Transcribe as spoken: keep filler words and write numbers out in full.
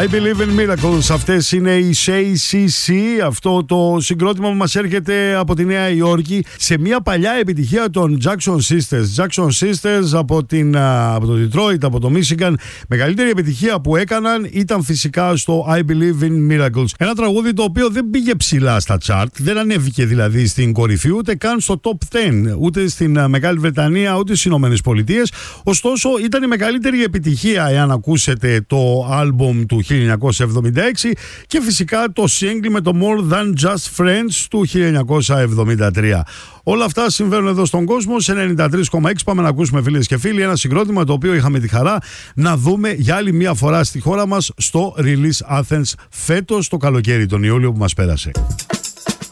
I Believe in Miracles. Αυτές είναι οι Say σι σι, αυτό το συγκρότημα που μας έρχεται από τη Νέα Υόρκη σε μια παλιά επιτυχία των Jackson Sisters. Jackson Sisters από, την, από το Detroit, από το Michigan. Μεγαλύτερη επιτυχία που έκαναν ήταν φυσικά στο I Believe in Miracles. Ένα τραγούδι το οποίο δεν πήγε ψηλά στα chart, δεν ανέβηκε δηλαδή στην κορυφή, ούτε καν στο top δέκα, ούτε στην Μεγάλη Βρετανία, ούτε στις Ηνωμένες Πολιτείες. Ωστόσο ήταν η μεγαλύτερη επιτυχία εάν ακούσετε το άλμπουμ του χίλια εννιακόσια εβδομήντα έξι και φυσικά το single με το More Than Just Friends του χίλια εννιακόσια εβδομήντα τρία. Όλα αυτά συμβαίνουν εδώ στον κόσμο σε ενενήντα τρία κόμμα έξι. Πάμε να ακούσουμε, φίλες και φίλοι, ένα συγκρότημα το οποίο είχαμε τη χαρά να δούμε για άλλη μία φορά στη χώρα μας στο Release Athens φέτος το καλοκαίρι, τον Ιούλιο που μας πέρασε.